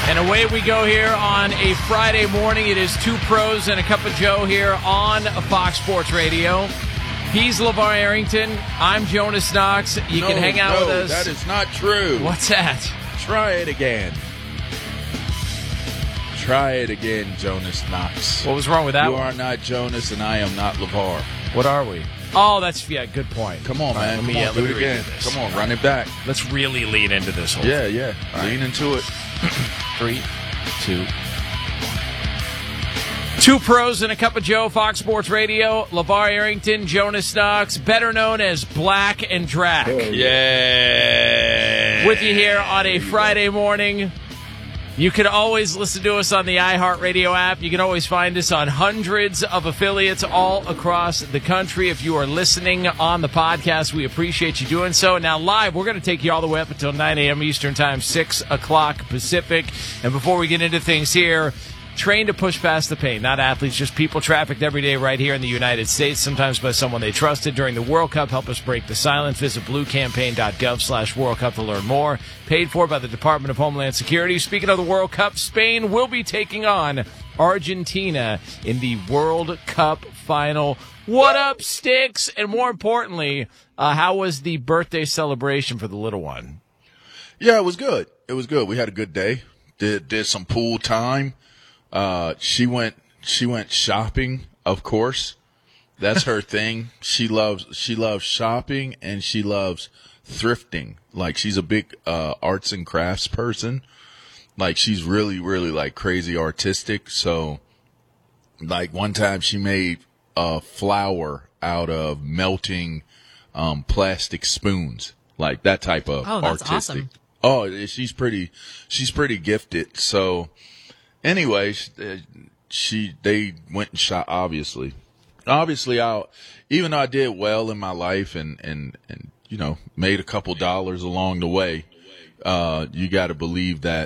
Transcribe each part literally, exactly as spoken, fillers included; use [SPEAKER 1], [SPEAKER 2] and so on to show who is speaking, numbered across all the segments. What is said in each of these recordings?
[SPEAKER 1] And away we go here on a Friday morning. It is Two Pros and a Cup of Joe here on Fox Sports Radio. He's LeVar Arrington. I'm Jonas Knox. You
[SPEAKER 2] no,
[SPEAKER 1] can hang out
[SPEAKER 2] no,
[SPEAKER 1] with us.
[SPEAKER 2] That is not true.
[SPEAKER 1] What's that?
[SPEAKER 2] Try it again. Try it again, Jonas Knox.
[SPEAKER 1] What was wrong with that
[SPEAKER 2] You
[SPEAKER 1] one?
[SPEAKER 2] are not Jonas, and I am not LeVar.
[SPEAKER 1] What are we? Oh, that's, yeah, good point.
[SPEAKER 2] Come on,
[SPEAKER 1] All
[SPEAKER 2] man.
[SPEAKER 1] right, let me,
[SPEAKER 2] Come
[SPEAKER 1] yeah,
[SPEAKER 2] on,
[SPEAKER 1] let
[SPEAKER 2] do
[SPEAKER 1] me
[SPEAKER 2] it again.
[SPEAKER 1] redo this.
[SPEAKER 2] Come on, run it back.
[SPEAKER 1] Let's really lean into this whole
[SPEAKER 2] Yeah,
[SPEAKER 1] thing.
[SPEAKER 2] yeah.
[SPEAKER 1] All
[SPEAKER 2] lean
[SPEAKER 1] right.
[SPEAKER 2] into it.
[SPEAKER 1] Three, two. Two Pros and a Cup of Joe, Fox Sports Radio. LeVar Arrington, Jonas Knox, better known as Black and Drac.
[SPEAKER 2] Yeah.
[SPEAKER 1] With you here on a Friday morning. You can always listen to us on the iHeartRadio app. You can always find us on hundreds of affiliates all across the country. If you are listening on the podcast, we appreciate you doing so. Now, live, we're going to take you all the way up until nine a.m. Eastern Time, six o'clock Pacific. And before we get into things here, trained to push past the pain, not athletes, just people trafficked every day right here in the United States, sometimes by someone they trusted during the World Cup. Help us break the silence. Visit bluecampaign.gov slash World Cup to learn more. Paid for by the Department of Homeland Security. Speaking of the World Cup, Spain will be taking on Argentina in the World Cup final. What up, Sticks? And more importantly, uh, how was the birthday celebration for the little one?
[SPEAKER 2] Yeah, it was good. It was good. We had a good day. Did did some pool time. Uh, she went, she went shopping, of course. That's her thing. She loves, she loves shopping and she loves thrifting. Like she's a big, uh, arts and crafts person. Like she's really, really like crazy artistic. So like one time she made a flower out of melting, um, plastic spoons, like that type of
[SPEAKER 3] Oh, that's
[SPEAKER 2] artistic.
[SPEAKER 3] awesome.
[SPEAKER 2] Oh, she's pretty, she's pretty gifted. So, Anyway, she they went and shot. Obviously, obviously, I even though I did well in my life and and and you know made a couple dollars along the way, uh, you got to believe that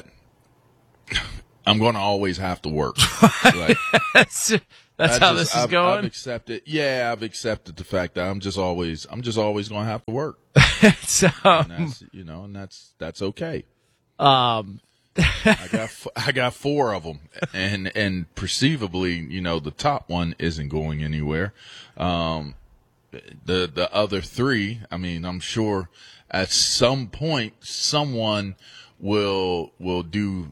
[SPEAKER 2] I'm going to always have to work. Like,
[SPEAKER 1] that's that's
[SPEAKER 2] I
[SPEAKER 1] how
[SPEAKER 2] just,
[SPEAKER 1] this is
[SPEAKER 2] I've,
[SPEAKER 1] going.
[SPEAKER 2] I've accepted. Yeah, I've accepted the fact that I'm just always I'm just always going to have to work.
[SPEAKER 1] so,
[SPEAKER 2] And that's, you know, and that's that's okay.
[SPEAKER 1] um.
[SPEAKER 2] I got f- I got four of them, and and perceivably, you know, the top one isn't going anywhere. Um, the the other three, I mean, I'm sure at some point someone will will do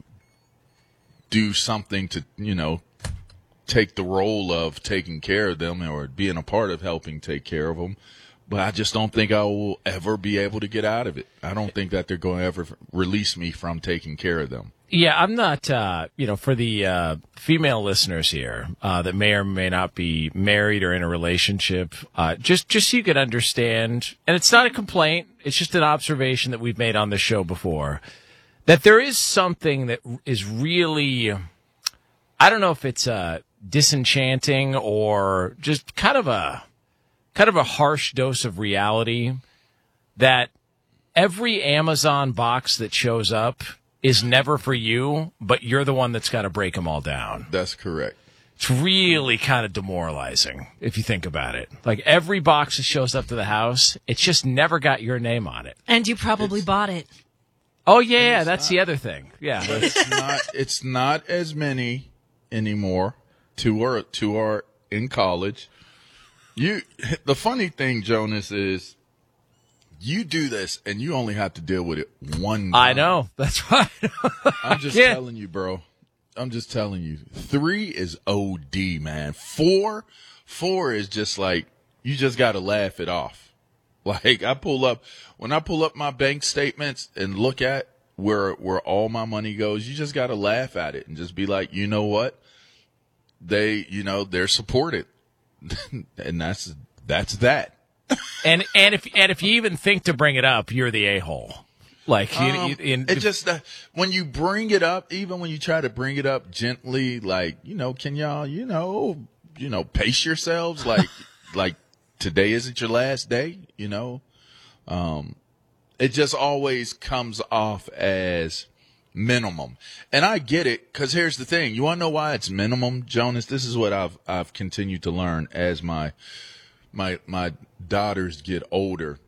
[SPEAKER 2] do something to, you know, take the role of taking care of them or being a part of helping take care of them. But I just don't think I will ever be able to get out of it. I don't think that they're going to ever release me from taking care of them.
[SPEAKER 1] Yeah, I'm not, uh, you know, for the uh, female listeners here uh, that may or may not be married or in a relationship, uh, just, just so you can understand, and it's not a complaint, it's just an observation that we've made on the show before, that there is something that is really, I don't know if it's uh, disenchanting or just kind of a, kind of a harsh dose of reality that every Amazon box that shows up is never for you, but you're the one that's got to break them all down.
[SPEAKER 2] That's correct.
[SPEAKER 1] It's really kind of demoralizing if you think about it. Like every box that shows up to the house, it's just never got your name on it.
[SPEAKER 3] And you probably
[SPEAKER 2] It's-
[SPEAKER 3] bought it.
[SPEAKER 1] Oh yeah, that's
[SPEAKER 2] not.
[SPEAKER 1] the other thing. Yeah.
[SPEAKER 2] It's not. It's not as many anymore. Two are two are in college. You. The funny thing, Jonas, is you do this and you only have to deal with it one time.
[SPEAKER 1] I know. That's right.
[SPEAKER 2] I'm just
[SPEAKER 1] Yeah.
[SPEAKER 2] telling you, bro. I'm just telling you. Three is O D, man. Four, four is just like you just got to laugh it off. Like I pull up when I pull up my bank statements and look at where where all my money goes. You just got to laugh at it and just be like, you know what? They, you know, they're supported, and that's that's that.
[SPEAKER 1] And and if and if you even think to bring it up, you're the a-hole. Like you,
[SPEAKER 2] Um,
[SPEAKER 1] you, in,
[SPEAKER 2] it just uh, when you bring it up, even when you try to bring it up gently, like you know, can y'all, you know, you know, pace yourselves, like like today isn't your last day, you know. Um, it just always comes off as minimum, and I get it because here's the thing: you want to know why it's minimum, Jonas? This is what I've I've continued to learn as my my my daughters get older,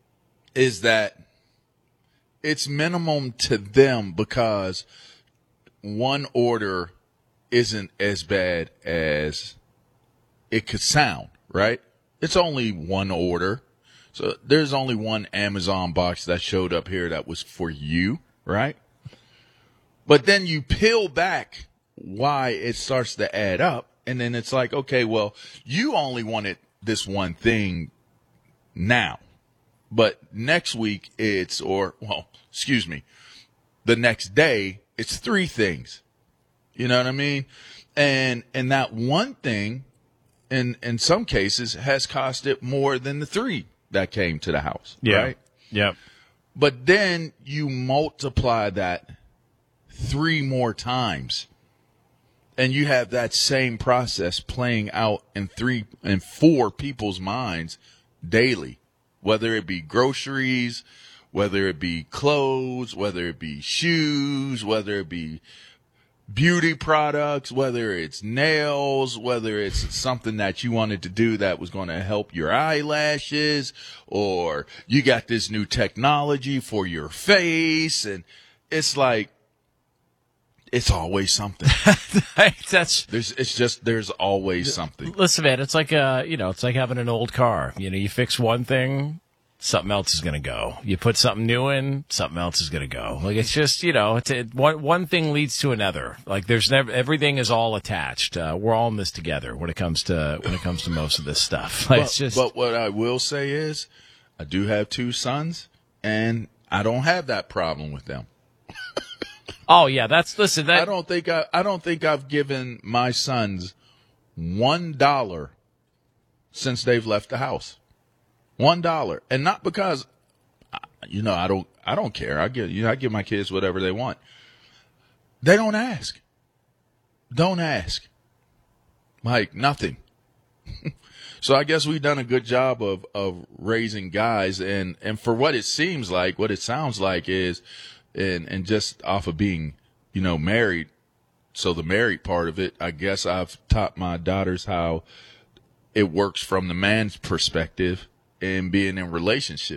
[SPEAKER 2] is that it's minimum to them because one order isn't as bad as it could sound, right? It's only one order. So there's only one Amazon box that showed up here that was for you, right? But then you peel back why it starts to add up. And then it's like, okay, well, you only wanted this one thing now. But next week it's, or, well, excuse me, the next day it's three things. You know what I mean? And, and that one thing, in, in some cases, has cost it more than the three that came to the house.
[SPEAKER 1] Yeah.
[SPEAKER 2] Right?
[SPEAKER 1] Yeah.
[SPEAKER 2] But then you multiply that three more times, and you have that same process playing out in three and four people's minds daily, whether it be groceries, whether it be clothes, whether it be shoes, whether it be beauty products, whether it's nails, whether it's something that you wanted to do that was going to help your eyelashes, or you got this new technology for your face. And it's like, it's always something.
[SPEAKER 1] That's
[SPEAKER 2] There's, it's just, there's always something.
[SPEAKER 1] listen, man. It's like uh, you know, it's like having an old car. You know, you fix one thing, something else is going to go. You put something new in, something else is going to go. Like, it's just, you know, it's it, one one thing leads to another. Like, there's never, everything is all attached. Uh, we're all in this together when it comes to when it comes to most of this stuff. Like,
[SPEAKER 2] But,
[SPEAKER 1] it's just,
[SPEAKER 2] but what I will say is, I do have two sons, and I don't have that problem with them.
[SPEAKER 1] oh yeah, that's listen. That
[SPEAKER 2] I don't think I, I don't think I've given my sons one dollar since they've left the house. One dollar, and not because, you know, I don't, I don't care. I give, you know, I give my kids whatever they want. They don't ask. Don't ask. Like, nothing. So I guess we've done a good job of, of raising guys, and, and for what it seems like, what it sounds like is, and, and just off of being, you know, married. So the married part of it, I guess I've taught my daughters how it works from the man's perspective and being in relationships.